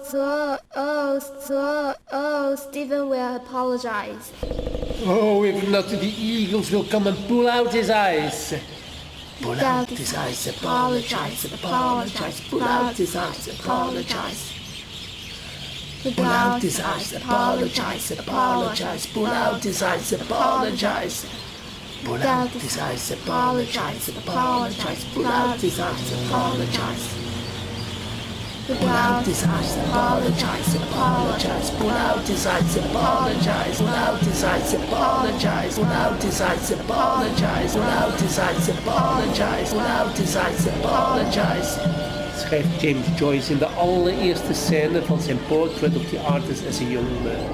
Stephen will apologize. Oh, if not, the eagles will come and pull out his eyes. Pull out his eyes, apologize, pull out his eyes, apologize. Pull out his eyes, apologize, pull out his eyes, apologize. Pull out his eyes, apologize, pull out his eyes, apologize. Pull out his eyes, apologize, pull out his eyes, apologize, pull out his eyes, apologize, pull out his eyes, apologize, pull out his eyes, apologize, pull out his eyes, apologize. Schrijft James Joyce in de allereerste scène van zijn Portrait of the Artist as a Young Man.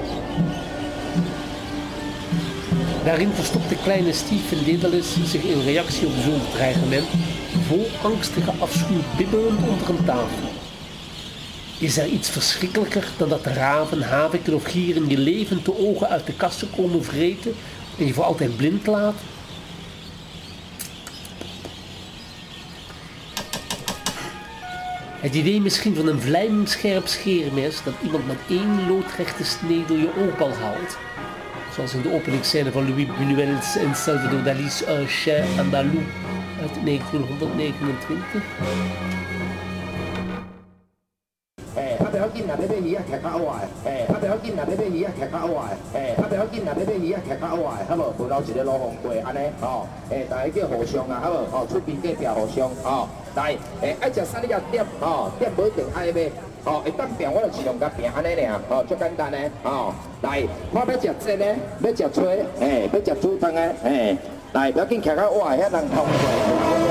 Daarin verstopt de kleine Stephen Dedalus zich in reactie op zo'n dreigement, vol angstige afschuw bibberend onder een tafel. Is er iets verschrikkelijker dan dat raven, haviken of gieren je levend de ogen uit de kassen komen vreten en je voor altijd blind laten? Het idee misschien van een vlijmscherp scheermes dat iemand met één loodrechte snee door je oogbal haalt. Zoals in de openingsscène van Louis Buñuel's en Salvador Dali's Un Chien Andalou uit 1929. 不要紧啦，你买鱼啊，徛较歪的，不要紧啦，你买鱼啊，徛较歪的，不要紧啦，你买鱼啊，徛较歪的，好无？扶到一个路风过，安尼，大家叫互相啊，好无？出边隔壁互相，来，爱食啥你也点，点无一定爱买，会当平我就尽量甲平安尼尔，足简单的，来，我要食煎的，要食炊，要食煮汤的，来，不要紧徛较歪，遐人通过。